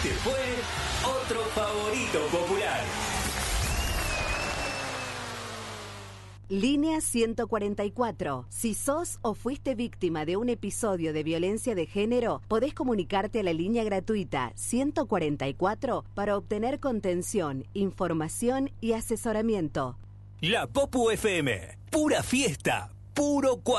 Este fue otro favorito popular. Línea 144. Si sos o fuiste víctima de un episodio de violencia de género, podés comunicarte a la línea gratuita 144 para obtener contención, información y asesoramiento. La Popu FM, pura fiesta, puro